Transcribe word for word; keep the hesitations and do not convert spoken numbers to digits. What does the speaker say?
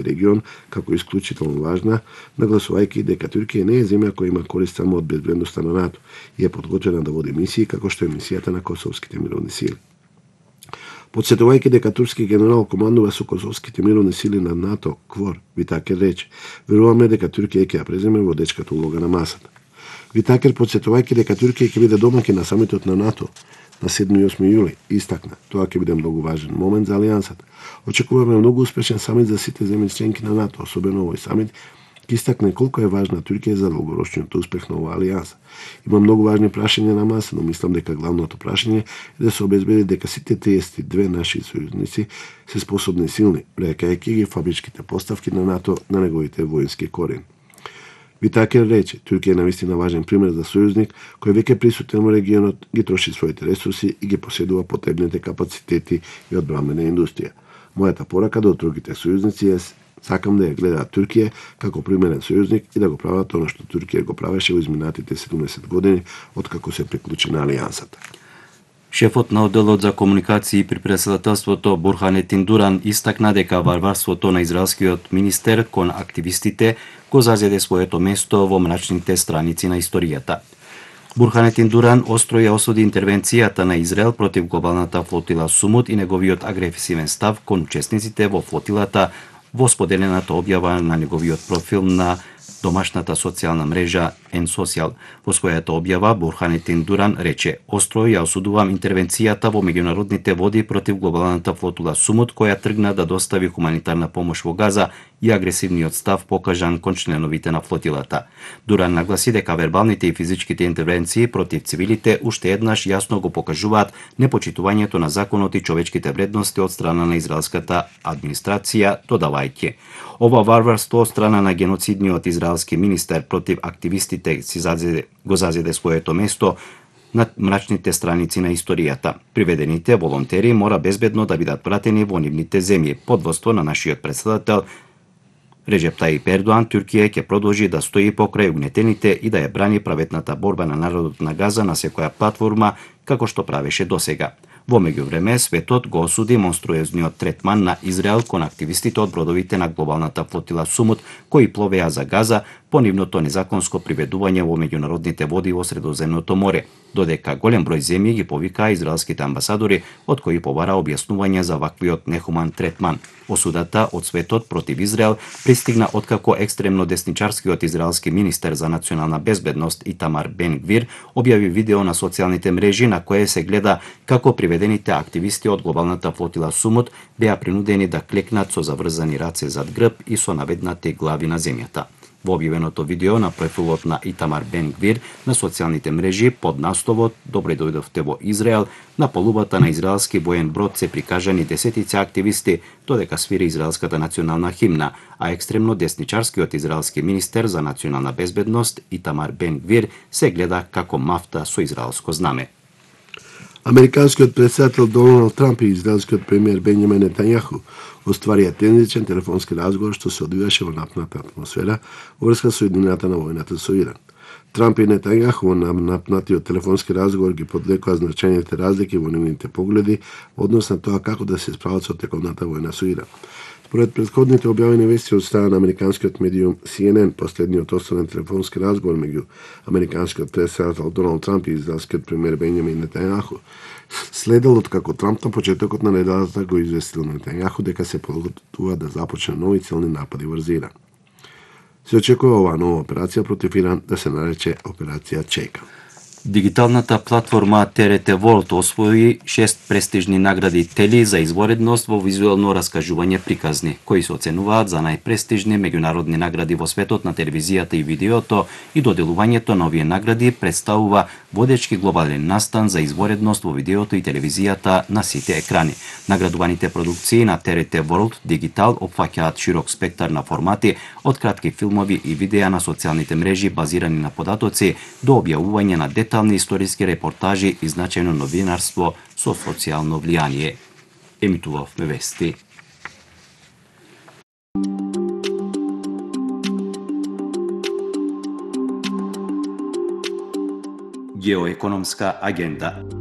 регион како исклучително важна, нагласувајќи дека Туркија не е земја која има корист само од безбедноста на НАТО и е подготвена да води мисии како што е мисијата на косовските мировни сили. Подсетувајќи дека турски генерал командува со косовските мировни сили на НАТО, КФОР, Витакер рече: "Веруваме дека Туркија ќе ја преземе водечката улога на масата." Витакер, подсетувајќи дека Туркија ќе биде домаќин на самитот на НАТО на седми и осми јули, истакна: "Тоа ќе биде многу важен момент за алијансата. Очекуваме многу успешен самит за сите земји членки на НАТО, особено овој самит ќе истакне колку е важна Туркија за долгорочниот успех на оваа алијанса. Има многу важни прашања на маса, но мислам дека главното прашање е да се обезбеди дека сите триесет и две наши сојузници се способни и силни, враќајќи ги фабричките поставки на НАТО на неговите воински корени." Витакер рече: "Туркија е навистина важен пример за сојузник кој веќе присутен во регионот, ги троши своите ресурси и ги поседува потребните капацитети и одбранбена индустрија. Мојата порака до другите сојузници е: сакам да ја гледаат Туркија како примерен сојузник и да го прават она што Туркија го правеше во изминатите седумдесет години откако се приклучи на алијансата." Шефот на одделот за комуникации при председателството Бурханетин Дуран истакна дека варварството на израелскиот министер кон активистите го зазеде своето место во мрачните страници на историјата. Бурханетин Дуран остро ја осуди интервенцијата на Израел против глобалната флотила Сумут и неговиот агресивен став кон учесниците во флотилата во споделената објава на неговиот профил на домашната социјална мрежа N-Social. Во својата објава Бурханетин Дуран рече: "Остро ја осудувам интервенцијата во меѓународните води против глобалната флотила Сумут која тргна да достави хуманитарна помош во Газа и агресивниот став покажан кон членовите на флотилата." Дуран нагласи дека вербалните и физичките интервенции против цивилите уште еднаш јасно го покажуваат непочитувањето на законот и човечките вредности од страна на израелската администрација, додавајќи: "Ова варварство од страна на геноцидниот израелски министер против активистите си зазеде, го зазеде своето место на мрачните страници на историјата. Приведените волонтери мора безбедно да бидат пратени во нивните земји. Под водство на нашиот председател Реджеп Тајип Ердоан, Туркија ќе продолжи да стои покрај угнетените и да ја брани праветната борба на народот на Газа на секоја платформа, како што правеше досега." Во меѓувреме, светот го осуди монструозниот третман на Израел кон активистите од бродовите на глобалната флотила Сумут кои пловеа за Газа по нивното незаконско приведување во меѓународните води во Средоземното море, додека голем број земји ги повикаа израелските амбасадори од кои побара објаснување за ваквиот нехуман третман. Осудата од светот против Израел пристигна откако екстремно десничарскиот израелски министер за национална безбедност Итамар Бен Гвир објави видео на социјалните мрежи на кое се гледа како приведените активисти од глобалната флотила Сумут беа принудени да клекнат со заврзани раце зад грб и со наведнати глави на земјата. Во објавеното видео на профилот на Итамар Бен Гвир на социјалните мрежи под насловот "Добре дојдовте во Израел", на полубата на израелски воен брод се прикажани десетица активисти, додека свири израелската национална химна, а екстремно десничарскиот израелски министер за национална безбедност Итамар Бен Гвир се гледа како мафта со израелско знаме. Американскиот председател Доналд Трамп и израелскиот премиер Бенјамин Нетањаху остварија тензичен телефонски разговор што се одвиваше во напната атмосфера во врска со иднината на војната со Иран. Трамп и Нетањаху на напнатиот телефонски разговор ги подлекоа значајните разлики во нивните погледи во однос на тоа како да се справат со тековната војна со Иран. Според претходните објавени вести од страна на американскиот медиум Си Ен Ен, последниот остварен телефонски разговор меѓу американскиот председател Доналд Трамп и израелскиот премиер Бенјамин Нетањаху следел од како Трамп на почетокот на неделата го известил Нетањаху дека се подготвува да започне нови целни напади врз Иран. Се очекува оваа нова операција против Иран да се нарече операција Чека. Дигиталната платформа Т Р Т World освои шест престижни награди Тели за изворедност во визуелно раскажување приказни, кои се оценуваат за најпрестижни меѓународни награди во светот на телевизијата и видеото, и доделувањето на овие награди представува водечки глобален настан за изворедност во видеото и телевизијата на сите екрани. Наградуваните продукции на Т Р Т World Digital опфаќаат широк спектар на формати, од кратки филмови и видеа на социјалните мрежи базирани на податоци до објавување на детали историски репортажи и значајно новинарство со социјално влијание. Емитувавме вести. Геоекономска агенда.